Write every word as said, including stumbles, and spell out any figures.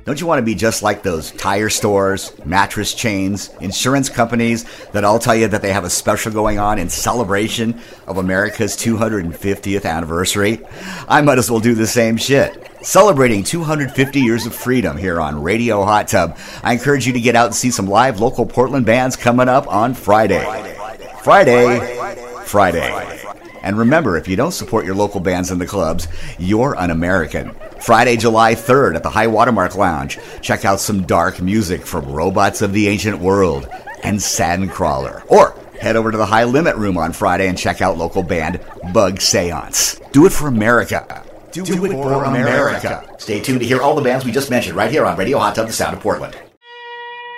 Don't you want to be just like those tire stores, mattress chains, insurance companies that all tell you that they have a special going on in celebration of America's two hundred fiftieth anniversary? I might as well do the same shit. Celebrating two hundred fifty years of freedom here on Radio Hot Tub. I encourage you to get out and see some live local Portland bands coming up on Friday. Friday. Friday. And remember, if you don't support your local bands in the clubs, you're un-American. Friday, July third at the High Watermark Lounge. Check out some dark music from Robots of the Ancient World and Sandcrawler. Or head over to the High Limit Room on Friday and check out local band Bug Seance. Do it for America. Do, Do it, it for America. America. Stay tuned to hear all the bands we just mentioned right here on Radio Hot Tub, the Sound of Portland.